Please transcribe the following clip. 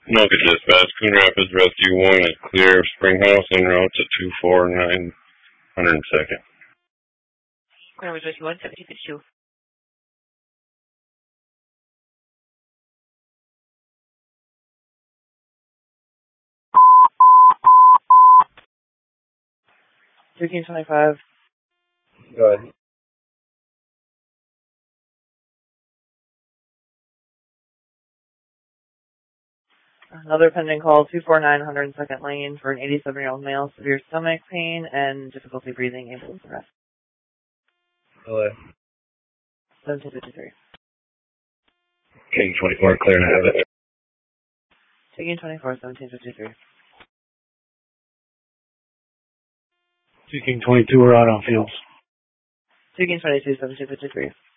Anoka Dispatch, Coon Rapids Rescue 1 is clear of Springhouse en route to 249 102nd. Coon Rapids Rescue 1, 1752. King 25. Go ahead. Another pending call, 249 102nd Lane for an 87-year-old male, severe stomach pain and difficulty breathing, ambulance arrest. LA. 1753. King 24, clear to have it. King 24, 1753. King 22, we're out on fields. King 22, 1753.